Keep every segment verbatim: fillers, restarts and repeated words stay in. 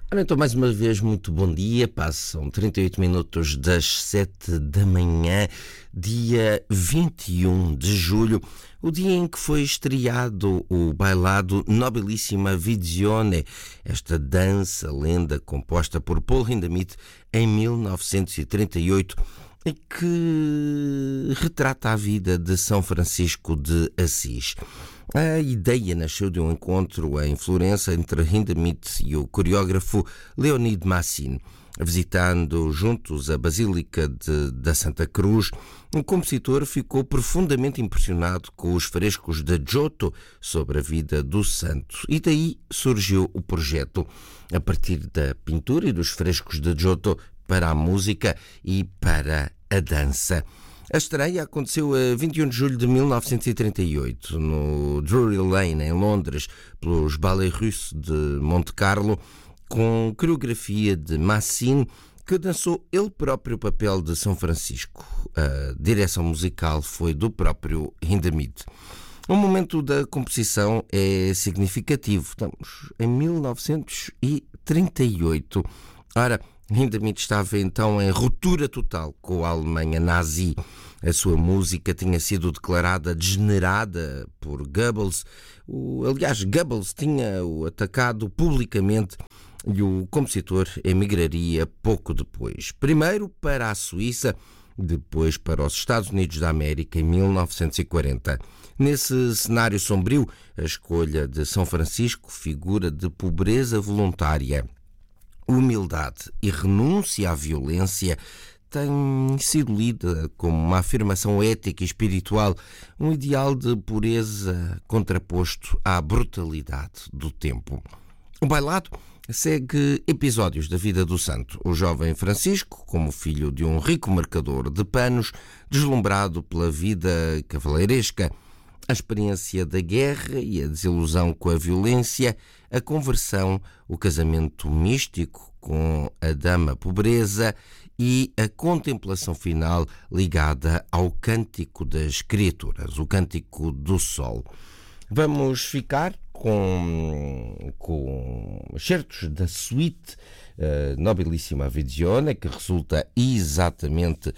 Ora, então, mais uma vez, muito bom dia. Passam trinta e oito minutos das sete da manhã, dia vinte e um de julho, o dia em que foi estreado o bailado Nobilissima Visione, esta dança lenda composta por Paul Hindemith em mil novecentos e trinta e oito, e que retrata a vida de São Francisco de Assis. A ideia nasceu de um encontro em Florença entre Hindemith e o coreógrafo Leonid Massine. Visitando juntos a Basílica de, da Santa Cruz, o compositor ficou profundamente impressionado com os frescos de Giotto sobre a vida do santo, e daí surgiu o projeto. A partir da pintura e dos frescos de Giotto, para a música e para a dança. A estreia aconteceu a vinte e um de julho de mil novecentos e trinta e oito, no Drury Lane, em Londres, pelos Ballets Russes de Monte Carlo, com coreografia de Massine, que dançou ele próprio o papel de São Francisco. A direção musical foi do próprio Hindemith. O momento da composição é significativo. Estamos em mil novecentos e trinta e oito. Ora, Hindemith estava então em ruptura total com a Alemanha nazi. A sua música tinha sido declarada degenerada por Goebbels. O, aliás, Goebbels tinha-o atacado publicamente e o compositor emigraria pouco depois. Primeiro para a Suíça, depois para os Estados Unidos da América em mil novecentos e quarenta. Nesse cenário sombrio, a escolha de São Francisco, figura de pobreza voluntária, humildade e renúncia à violência, tem sido lida como uma afirmação ética e espiritual, um ideal de pureza contraposto à brutalidade do tempo. O bailado segue episódios da vida do santo. O jovem Francisco, como filho de um rico mercador de panos, deslumbrado pela vida cavaleiresca, a experiência da guerra e a desilusão com a violência, a conversão, o casamento místico com a dama pobreza e a contemplação final ligada ao cântico das criaturas, o cântico do sol. Vamos ficar com, com excertos da suíte uh, Nobilissima Visione, que resulta exatamente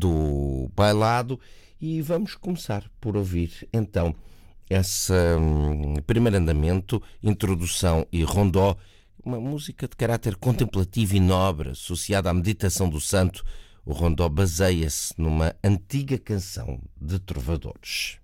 do bailado, e vamos começar por ouvir então esse um, primeiro andamento, introdução e rondó, uma música de caráter contemplativo e nobre, associada à meditação do santo. O rondó baseia-se numa antiga canção de trovadores.